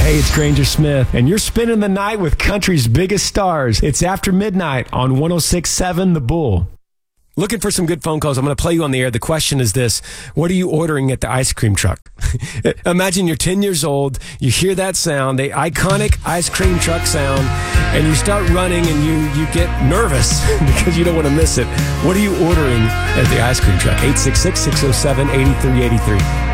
Hey, it's Granger Smith, and you're spending the night with country's biggest stars. It's After Midnight on 106.7 The Bull. Looking for some good phone calls. I'm going to play you on the air. The question is this: what are you ordering at the ice cream truck? Imagine you're 10 years old, you hear that sound, the iconic ice cream truck sound, and you start running and you get nervous because you don't want to miss it. What are you ordering at the ice cream truck? 866-607-8383.